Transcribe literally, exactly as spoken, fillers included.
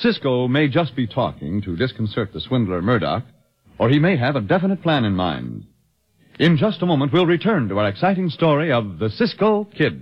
Cisco may just be talking to disconcert the swindler Murdoch, or he may have a definite plan in mind. In just a moment, we'll return to our exciting story of the Cisco Kid.